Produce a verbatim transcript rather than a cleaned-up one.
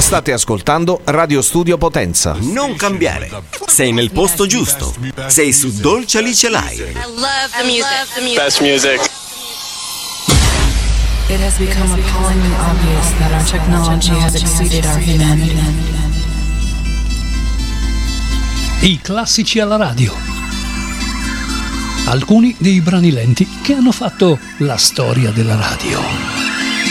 State ascoltando Radio Studio Potenza. Non cambiare. Sei nel posto giusto. Sei su Dolce Alice Live. I love the music. Best music. It has become appallingly obvious that our technology has exceeded our humanity. I classici alla radio. Alcuni dei brani lenti che hanno fatto la storia della radio.